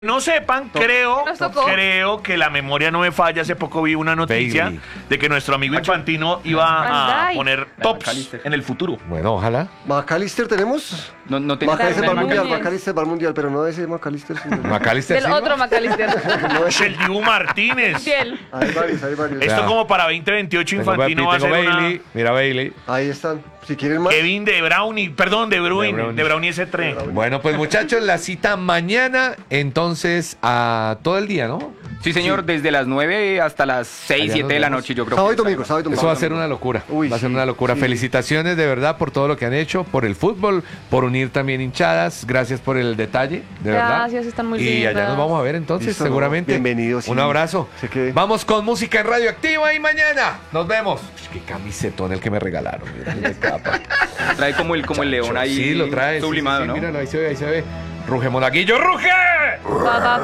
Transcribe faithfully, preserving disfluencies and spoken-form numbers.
No sepan, creo, Nos tocó. creo que la memoria no me falla. Hace poco vi una noticia Bailey. de que nuestro amigo Infantino iba a Anday. poner La tops McAllister. en el futuro. Bueno, ojalá. ¿McAllister tenemos? No, no tenía McAllister va al Claro, mundial, Mundial. McAllister va al mundial, pero no ese McAllister. Sino el- Macalister Del Silva. otro McAllister. no ese. El Dibu Martínez. Fiel. Hay varios, hay varios. Esto Vea. como para veinte veintiocho Tengo, Infantino va a tengo ser Bailey. una... Mira Bailey. Ahí están. Si quieren más. Kevin de Brownie, perdón, de Bruin, De Bruyne. de Brownie ese tren. Bueno, pues muchachos, la cita mañana, entonces, a todo el día, ¿no? Sí, señor, desde las nueve hasta las seis, Allá siete nos de la vemos. noche, yo creo. Sábado y que domingo, sábado y domingo. Eso va a ser una locura. Uy, va a ser sí, una locura. sí. Felicitaciones de verdad por todo lo que han hecho, por el fútbol, por unir también hinchadas. Gracias por el detalle, de verdad. Gracias, están muy Y allá lindas. nos vamos a ver entonces, Listo, seguramente. bienvenidos, sí. Un abrazo. Sé que- Vamos con música en Radioactiva y mañana nos vemos. Qué camisetón el que me regalaron. Mira, de capa. trae como el, como el león ahí Sí, lo trae. sí, sublimado, sí, sí, ¿no? míralo, ahí se ve, ahí se ve. Ruge Monaguillo, ruge. Va, va,